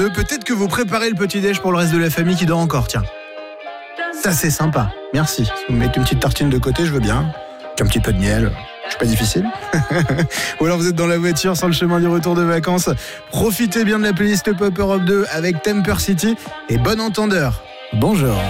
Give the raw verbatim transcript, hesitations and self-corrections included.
Euh, peut-être que vous préparez le petit-déj pour le reste de la famille qui dort encore, tiens. Ça, c'est sympa. Merci. Si vous mettez une petite tartine de côté, je veux bien. Avec un petit peu de miel. Je suis pas difficile. Ou alors vous êtes dans la voiture sur le chemin du retour de vacances. Profitez bien de la playlist Pop Europe deux avec Temper City et bon entendeur. Bonjour.